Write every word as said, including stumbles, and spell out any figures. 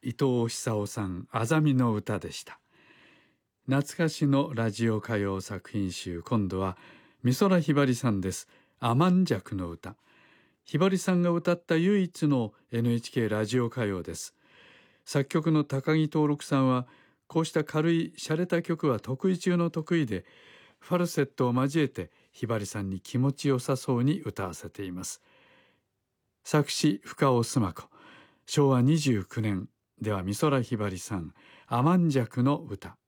伊藤久夫さん、あざみの歌でした。懐かしのラジオ歌謡作品集、今度は美空ひばりさんです。甘んじゃくの歌。ひばりさんが歌った唯一の エヌエイチケー ラジオ歌謡です。作曲の高木登録さんは、こうした軽い洒落た曲は得意中の得意で、ファルセットを交えてひばりさんに気持ちよさそうに歌わせています。作詞深尾須磨子。しょうわにじゅうきゅうねんでは美空ひばりさん、甘んじゃくの歌。